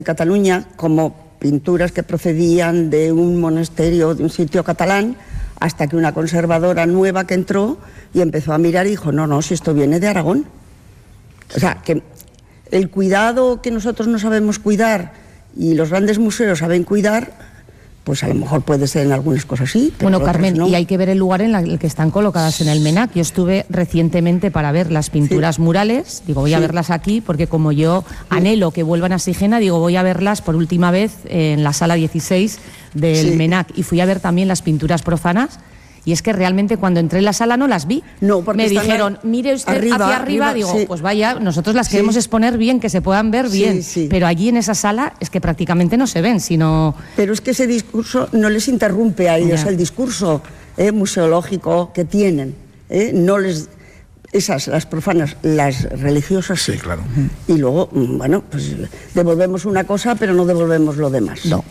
Cataluña como pinturas que procedían de un monasterio, de un sitio catalán, hasta que una conservadora nueva que entró y empezó a mirar y dijo, no, si esto viene de Aragón. O sea, que el cuidado que nosotros no sabemos cuidar y los grandes museos saben cuidar, pues a lo mejor puede ser en algunas cosas sí. Pero bueno, Carmen, no. Y hay que ver el lugar en el que están colocadas en el MENAC. Yo estuve recientemente para ver las pinturas murales, digo, voy a verlas aquí, porque como yo anhelo que vuelvan a Sigena, digo, voy a verlas por última vez en la sala 16 del MENAC. Y fui a ver también las pinturas profanas. Y es que realmente cuando entré en la sala no las vi. No, porque me dijeron, mire usted hacia arriba, digo, sí. Pues vaya, nosotros las queremos exponer bien, que se puedan ver bien, pero allí en esa sala es que prácticamente no se ven, sino... Pero es que ese discurso no les interrumpe a ellos, el discurso museológico que tienen, no les... Esas, las profanas, las religiosas, sí. Claro. Y luego, bueno, pues devolvemos una cosa, pero no devolvemos lo demás. No.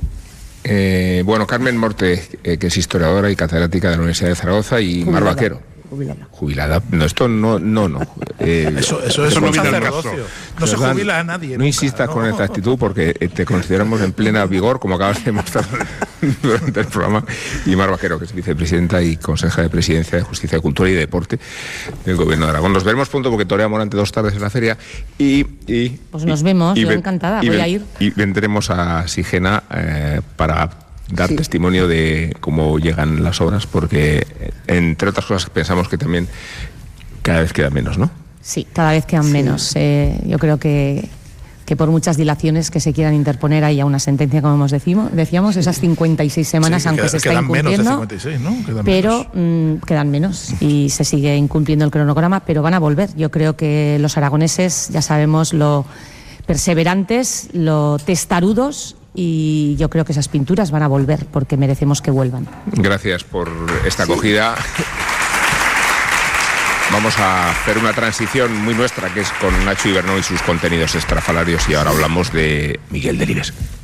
Bueno, Carmen Morte, que es historiadora y catedrática de la Universidad de Zaragoza, y Mar Vaquero. Jubilada. No, esto no. Eso no viene al caso. No se jubila a nadie. No insistas con esta actitud porque te consideramos en plena vigor, como acabas de mostrar durante el programa. Y Mar Vaquero, que es vicepresidenta y consejera de Presidencia de Justicia, Cultura y Deporte del Gobierno de Aragón. Nos veremos pronto porque toreamos durante 2 tardes en la feria. Pues nos vemos, yo encantada, voy a ir. Y vendremos a Sigena para dar testimonio de cómo llegan las obras, porque entre otras cosas pensamos que también cada vez quedan menos, ¿no? Sí, cada vez quedan menos. Yo creo que por muchas dilaciones que se quieran interponer haya una sentencia, como decíamos, esas 56 semanas, aunque se está incumpliendo, menos de 56, ¿no? pero quedan menos y se sigue incumpliendo el cronograma, pero van a volver. Yo creo que los aragoneses ya sabemos lo perseverantes, lo testarudos, y yo creo que esas pinturas van a volver porque merecemos que vuelvan. Gracias por esta acogida. Vamos a hacer una transición muy nuestra, que es con Nacho Ibernón y sus contenidos estrafalarios, y ahora hablamos de Miguel Delibes.